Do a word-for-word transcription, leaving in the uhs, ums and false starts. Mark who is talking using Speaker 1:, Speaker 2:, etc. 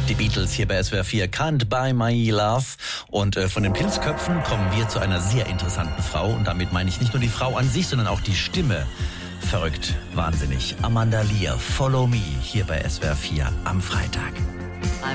Speaker 1: Die Beatles hier bei S W R vier, Can't Buy My Love. Und äh, von den Pilzköpfen kommen wir zu einer sehr interessanten Frau. Und damit meine ich nicht nur die Frau an sich, sondern auch die Stimme. Verrückt, wahnsinnig. Amanda Lear, Follow Me, hier bei S W R vier am Freitag.